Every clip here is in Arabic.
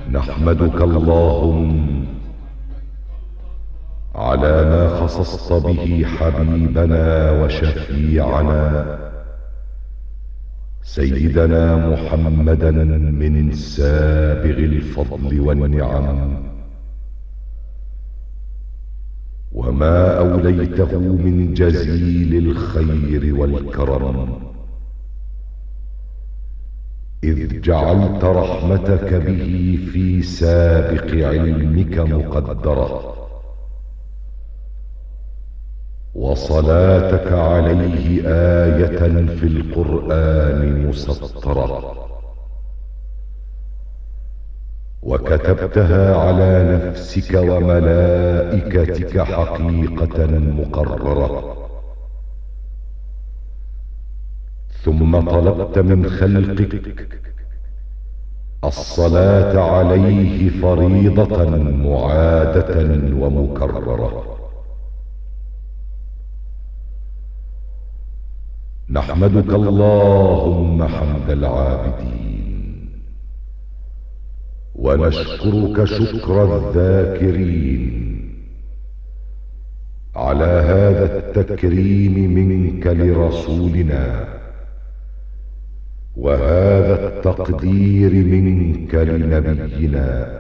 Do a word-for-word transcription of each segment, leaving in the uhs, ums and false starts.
نحمدك اللهم على ما خصصت به حبيبنا وشفيعنا سيدنا محمدا من سابغ الفضل والنعم، وما أوليته من جزيل الخير والكرم، إذ جعلت رحمتك به في سابق علمك مقدرة، وصلاتك عليه آية في القرآن مسطرة، وكتبتها على نفسك وملائكتك حقيقة مقررة، ثم طلبت من خلقك الصلاة عليه فريضة معادة ومكررة. نحمدك اللهم حمد العابدين، ونشكرك شكر الذاكرين على هذا التكريم منك لرسولنا، وهذا التقدير منك لنبينا،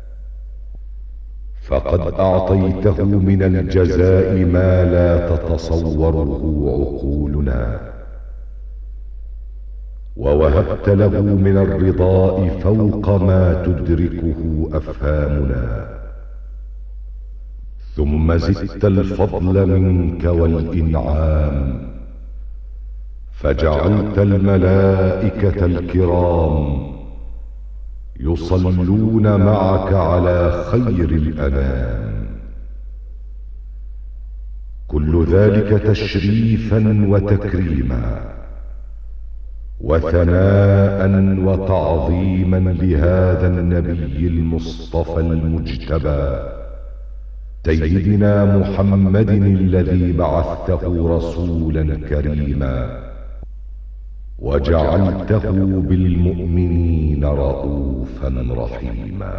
فقد أعطيته من الجزاء ما لا تتصوره عقولنا، ووهبت له من الرضاء فوق ما تدركه أفهامنا، ثم زدت الفضل منك والإنعام، فجعلت الملائكة الكرام يصلون معك على خير الأنام، كل ذلك تشريفا وتكريما وثناء وتعظيما لهذا النبي المصطفى المجتبى سيدنا محمد الذي بعثته رسولا كريما، وجعلته بالمؤمنين رءوفا رحيما.